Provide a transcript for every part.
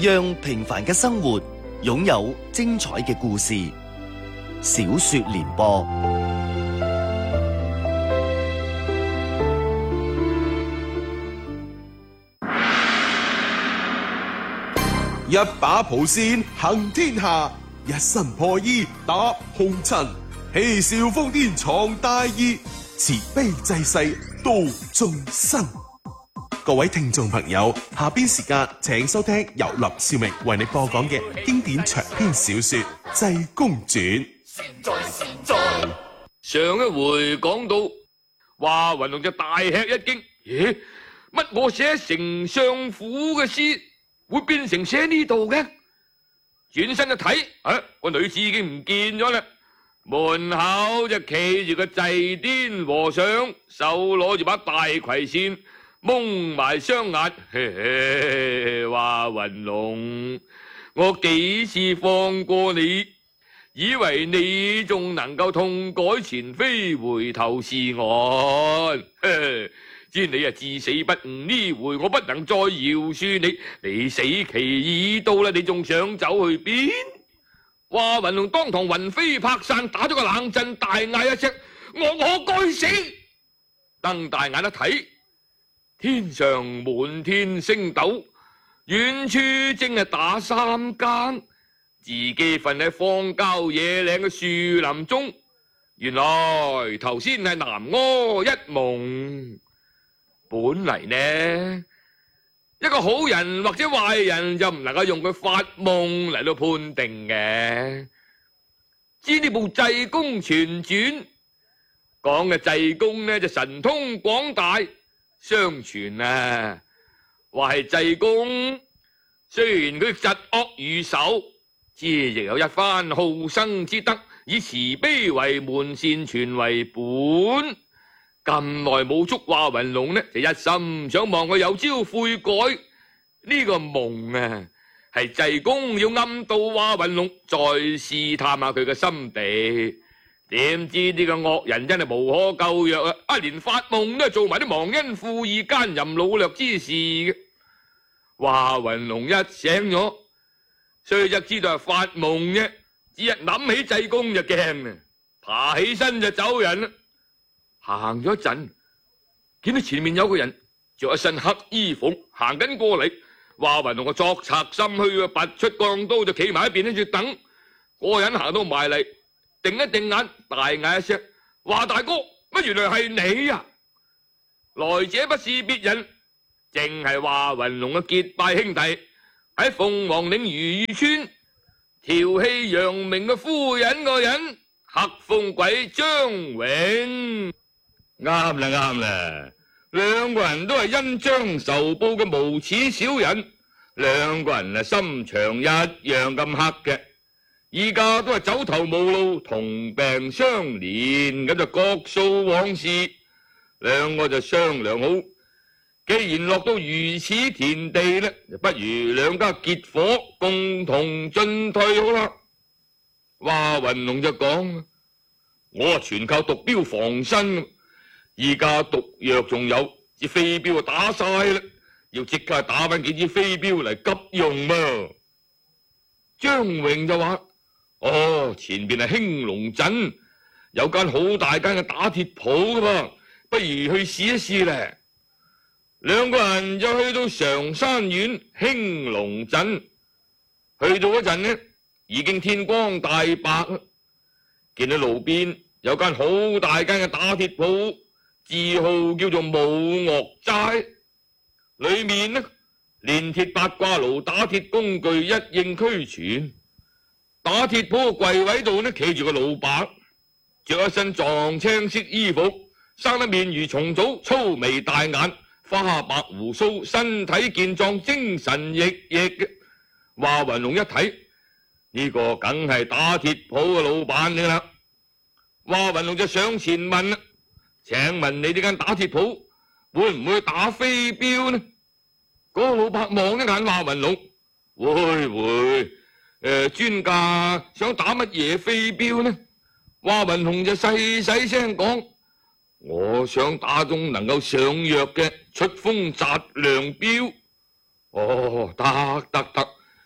讓平凡嘅生活擁有精彩嘅故事。小說聯播， 一把蒲扇行天下，一身破衣打紅塵。嬉笑瘋癲闖大義，慈悲濟世度眾生。各位聽眾朋友，下邊時間請收聽由林兆明為你播講嘅經典長篇小說《濟公傳》。 上一回講到華雲龍就大吃一驚，咦？乜我寫丞相府嘅詩會變成寫呢度嘅？轉身一睇，個女子已經唔見咗啦。門口就企住個濟癲和尚，手攞住把大葵扇，蒙埋雙眼。嘿嘿，華雲龍，我幾次放過你，以為你仲能夠痛改前非，回頭是岸。知你至死不悟，呢回我不能再饒恕你。你死期已到啦，你仲想走去邊？華雲龍當堂雲飛魄散，打咗個冷震，大嗌一聲：我該死！瞪大眼一睇，天上滿天星斗，遠處正係打三更，自己瞓喺荒郊野嶺嘅樹林中。原來頭先係南柯一夢。本嚟呢，一個好人或者壞人就唔能夠用佢發夢嚟到判定嘅。知呢部《濟公全傳》講嘅濟公呢就神通廣大，相傳話係濟公雖然佢疾惡如仇，之亦有一番好生之德，以慈悲為門，善傳為本。咁耐冇捉華雲龍呢，就一心想望佢有朝悔改。呢個夢係濟公要暗度華雲龍，再試探下佢嘅心地。點知呢個惡人真係無可救藥啊！連發夢都係做埋啲忘恩負義、奸淫擄掠之事嘅。華雲龍一醒咗，雖則知道係發夢啫，只一諗起濟公就驚啊，爬起身就走人啦。行咗一陣，見到前面有個人着一身黑衣服行緊過嚟。華雲龍個作賊心虛，拔出鋼刀就企埋一邊喺度等。嗰個人行到埋嚟，定一定眼，大嗌一聲：華大哥，乜原來係你啊！來者不是別人，正係華雲龍嘅結拜兄弟，喺鳳凰嶺魚魚村調戲楊明嘅夫人個人，黑風鬼張永。啱啦，兩個人都係恩將仇報嘅無恥小人，兩個人心腸一樣咁黑嘅，依家都係走投無路，同病相憐，咁就各訴往事。兩個就商量好，既然落到如此田地呢，不如兩家結伙，共同進退好啦。華雲龍就講：我全靠毒鏢防身，而家毒藥仲有，支飛鏢打晒啦，要即刻打翻幾支飛鏢嚟急用嘛。張榮就話：前邊係興隆鎮，有間好大間嘅打鐵鋪噶噃，不如去試一試咧。兩個人就去到常山縣興隆鎮，去到嗰陣呢，已經天光大白，見到路邊有間好大間嘅打鐵鋪，字號叫做武岳齋，裏面呢連鐵八卦爐、打鐵工具一應俱全。打鐵鋪個櫃位度呢企住個老伯，着一身藏青色衣服，生得面如重棗，粗眉大眼，花白鬍鬚，身體健壯，精神奕奕嘅。華雲龍一睇，呢個梗係打鐵鋪嘅老闆嚟啦。華雲龍就上前問啦：請問你呢間打鐵鋪會唔會打飛鏢呢？嗰個老伯望一眼華雲龍，會，專家想打乜嘢飛鏢呢？華雲龍就細細聲講：我想打中能夠上藥嘅出風擲亮鏢。得，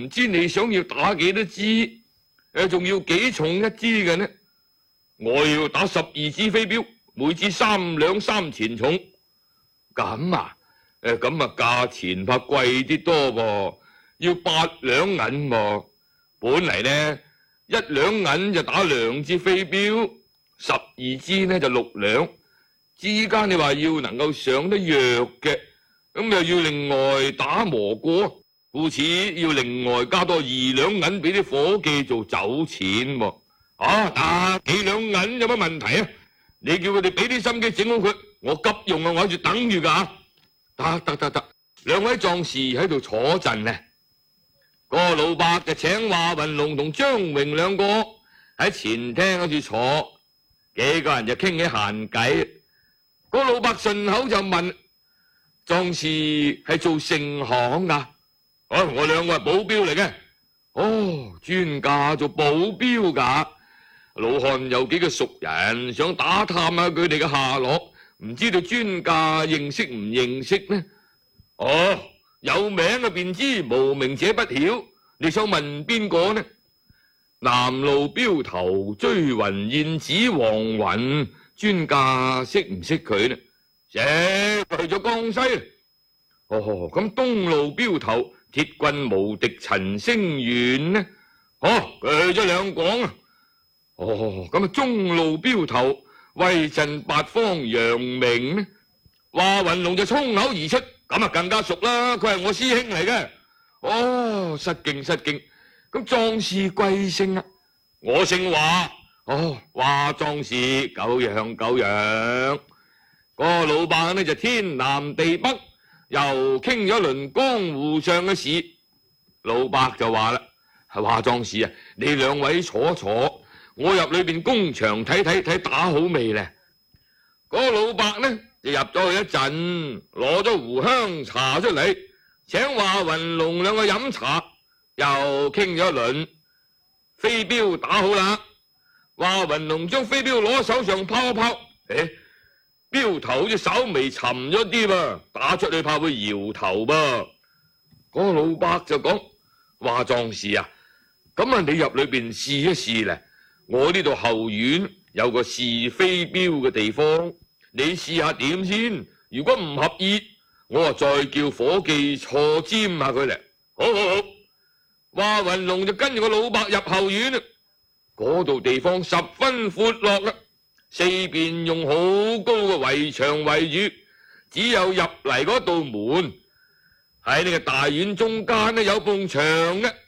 唔知你想要打幾多支，仲要幾重一支嘅呢？我要打12支飛鏢，每支3兩3錢重。咁啊，咁啊價錢怕貴啲多喎，要8兩銀喎。本嚟呢，1兩銀就打2支飛鏢，12支呢就6兩。之間你話要能夠上得藥嘅，咁又要另外打磨過，故此要另外加多2兩銀俾啲伙計做酒錢喎。打幾兩銀有乜問題啊？你叫佢哋俾啲心機整好佢，我急用啊，我喺度等住噶。得，兩位壯士喺度坐陣呢。個老伯就請華雲龍同張榮兩個喺前廳嗰處坐，幾個人就傾起閒偈。個老伯順口就問：壯士係做盛行噶？我兩個係保鏢嚟嘅。專家做保鏢噶？老漢有幾個熟人想打探下佢哋嘅下落，唔知道專家認識唔認識呢？有名嘅便知，無名者不曉。你想問邊個呢？南路鏢頭追雲燕子黃雲，專家識唔識佢呢？去咗江西。咁東路鏢頭鐵棍無敵陳星元呢？佢去咗兩廣啊。咁中路鏢頭威震八方楊明呢？華雲龍就衝口而出，咁啊更加熟啦，佢係我師兄嚟嘅。失敬。咁壯士貴姓啊？我姓華。華壯士久仰。個老伯呢就天南地北，又傾咗一輪江湖上嘅事。老伯就話啦：華壯士啊，你兩位坐，我入裏邊工場睇打好未呢？個老伯呢就入咗去一陣，攞咗壺香茶出嚟，請華雲龍兩個飲茶，又傾咗一輪。飛鏢打好啦，華雲龍將飛鏢攞喺手上拋一拋，鏢頭好似稍微沉咗啲噃，打出去怕會搖頭噃。個老伯就講：華壯士啊，咁啊你入裏邊試一試咧，我呢度後院有個試飛鏢嘅地方，你試下點先。如果唔合意，我再叫伙計錯尖下佢嚟。好。華雲龍就跟住個老伯入後院啦，嗰度地方十分闊落啦，四邊用好高嘅圍牆圍住，只有入嚟嗰道門。喺呢個大院中間呢有埲牆嘅，